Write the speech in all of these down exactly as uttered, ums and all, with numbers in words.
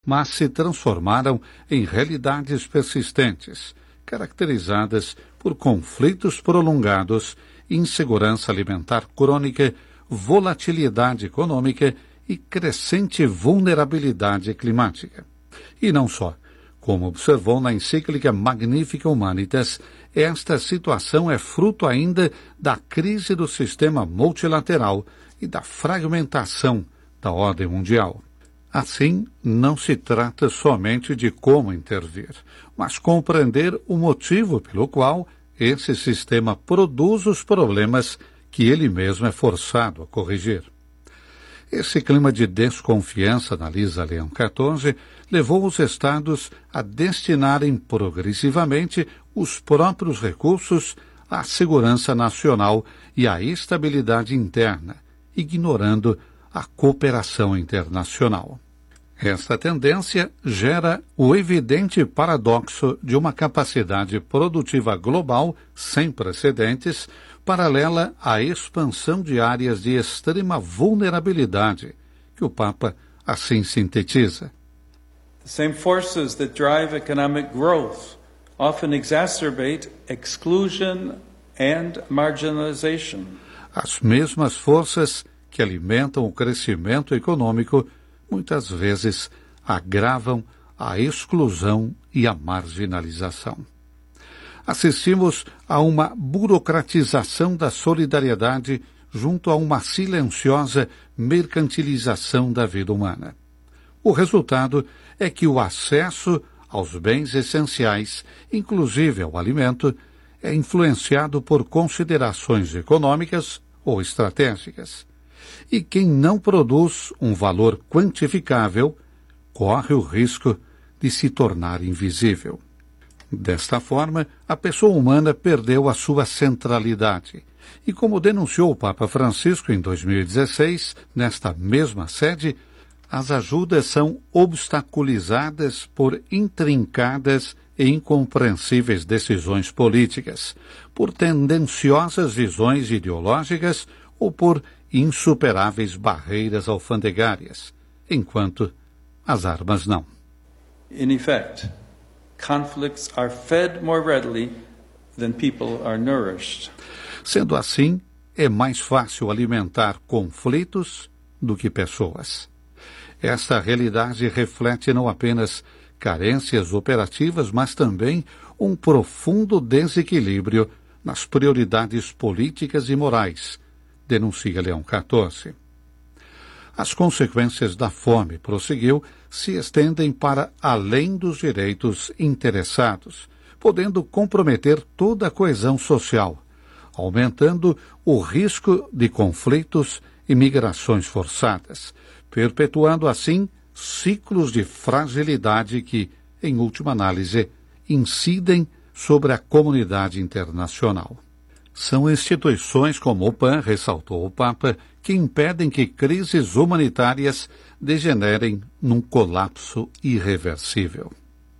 mas se transformaram em realidades persistentes, caracterizadas por conflitos prolongados, insegurança alimentar crônica, volatilidade econômica e crescente vulnerabilidade climática. E não só. Como observou na encíclica Magnifica Humanitas, esta situação é fruto ainda da crise do sistema multilateral e da fragmentação da ordem mundial. Assim, não se trata somente de como intervir, mas compreender o motivo pelo qual esse sistema produz os problemas que ele mesmo é forçado a corrigir. Esse clima de desconfiança, analisa Leão quatorze, levou os Estados a destinarem progressivamente os próprios recursos à segurança nacional e à estabilidade interna, ignorando a cooperação internacional. Esta tendência gera o evidente paradoxo de uma capacidade produtiva global sem precedentes, paralela à expansão de áreas de extrema vulnerabilidade, que o Papa assim sintetiza. The same forces that drive economic growth often exacerbate exclusion and marginalization. As mesmas forças que alimentam o crescimento econômico muitas vezes agravam a exclusão e a marginalização. Assistimos a uma burocratização da solidariedade junto a uma silenciosa mercantilização da vida humana. O resultado é que o acesso aos bens essenciais, inclusive ao alimento, é influenciado por considerações econômicas ou estratégicas. E quem não produz um valor quantificável corre o risco de se tornar invisível. Desta forma, a pessoa humana perdeu a sua centralidade. E como denunciou o Papa Francisco em dois mil e dezesseis, nesta mesma sede, as ajudas são obstaculizadas por intrincadas e incompreensíveis decisões políticas, por tendenciosas visões ideológicas ou por insuperáveis barreiras alfandegárias, enquanto as armas não. In effect, conflicts are fed more readily than people are nourished. Sendo assim, é mais fácil alimentar conflitos do que pessoas. Esta realidade reflete não apenas carências operativas, mas também um profundo desequilíbrio nas prioridades políticas e morais, denuncia Leão quatorze. As consequências da fome, prosseguiu, se estendem para além dos direitos interessados, podendo comprometer toda a coesão social, aumentando o risco de conflitos e migrações forçadas, perpetuando assim ciclos de fragilidade que, em última análise, incidem sobre a comunidade internacional. São instituições como o P A N, ressaltou o Papa, que impedem que crises humanitárias degenerem num colapso irreversível.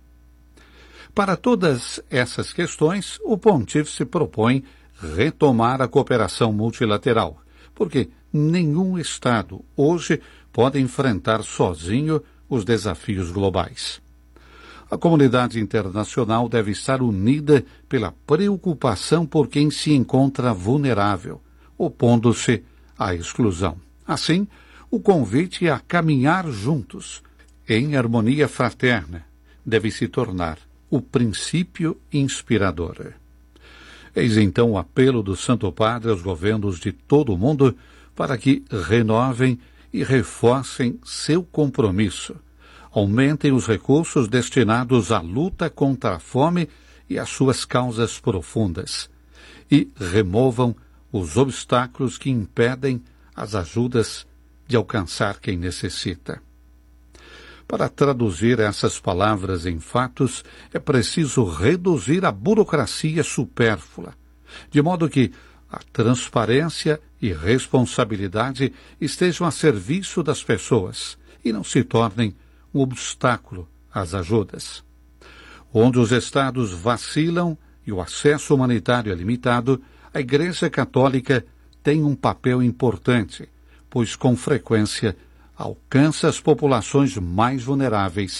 Para todas essas questões, o Pontífice propõe retomar a cooperação multilateral, porque nenhum Estado hoje pode enfrentar sozinho os desafios globais. A comunidade internacional deve estar unida pela preocupação por quem se encontra vulnerável, opondo-se à exclusão. Assim, o convite a caminhar juntos, em harmonia fraterna, deve se tornar o princípio inspirador. Eis então o apelo do Santo Padre aos governos de todo o mundo para que renovem e reforcem seu compromisso, aumentem os recursos destinados à luta contra a fome e às suas causas profundas, e removam os obstáculos que impedem as ajudas de alcançar quem necessita. Para traduzir essas palavras em fatos, é preciso reduzir a burocracia supérflua, de modo que a transparência e responsabilidade estejam a serviço das pessoas e não se tornem um obstáculo às ajudas. Onde os Estados vacilam e o acesso humanitário é limitado, a Igreja Católica tem um papel importante, pois com frequência alcança as populações mais vulneráveis